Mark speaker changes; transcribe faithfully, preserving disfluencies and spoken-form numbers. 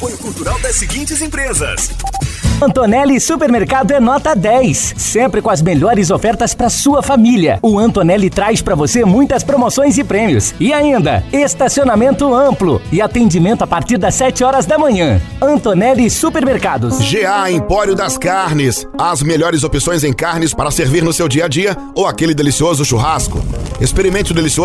Speaker 1: apoio cultural das seguintes empresas.
Speaker 2: Antonelli Supermercado é nota dez, sempre com as melhores ofertas para sua família. O Antonelli traz para você muitas promoções e prêmios. E ainda, estacionamento amplo e atendimento a partir das sete horas da manhã. Antonelli Supermercados.
Speaker 3: G A Empório das Carnes. As melhores opções em carnes para servir no seu dia a dia ou aquele delicioso churrasco. Experimente o delicioso